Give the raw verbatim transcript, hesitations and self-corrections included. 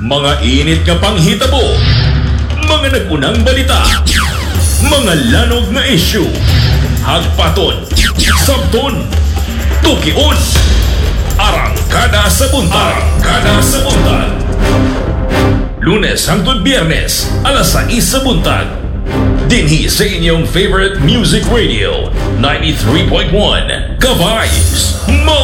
Mga init nga panghitabo, mga nagunang balita, mga lanog na issue, hagpaton, sabton, tukion, arangkada sa buntag, arangkada sa buntag. Lunes hangtod Biyernes, alas sais sa buntag. Dinhi sa inyong favorite music radio, ninety-three point one, Ka-Vibes.